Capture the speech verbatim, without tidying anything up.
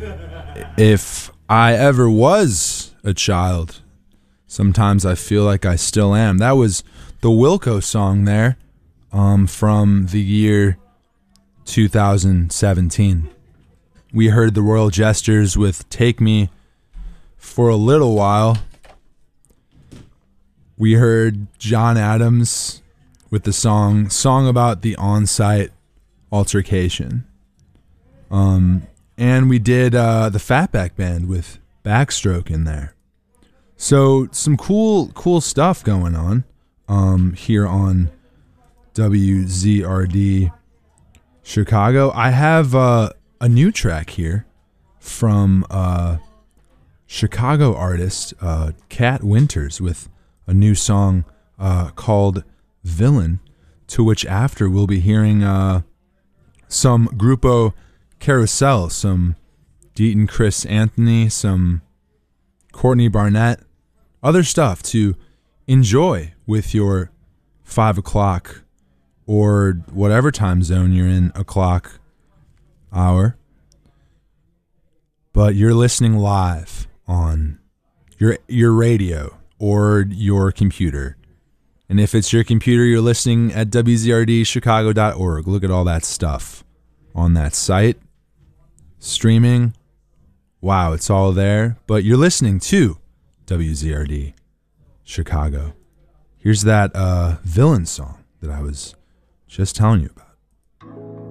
if I ever was a child, sometimes I feel like I still am. That was the Wilco song there, um, from the year two thousand seventeen. We heard the Royal Jesters with Take Me for a Little While. We heard John Adams with the song song about the on-site altercation. Um, and we did uh, the Fatback Band with Backstroke in there. So some cool cool stuff going on um, here on W Z R D Chicago. I have uh, a new track here from uh, Chicago artist uh, Cat Winters with a new song uh, called Villain, to which after we'll be hearing uh, some Grupo Carousel, some Deaton Chris Anthony, some Courtney Barnett, other stuff to enjoy with your five o'clock or whatever time zone you're in o'clock hour. But you're listening live on your your radio or your computer. And if it's your computer, you're listening at W Z R D chicago dot org. Look at all that stuff on that site. Streaming. Wow, it's all there. But you're listening to W Z R D Chicago. Here's that uh, Villain song that I was just telling you about.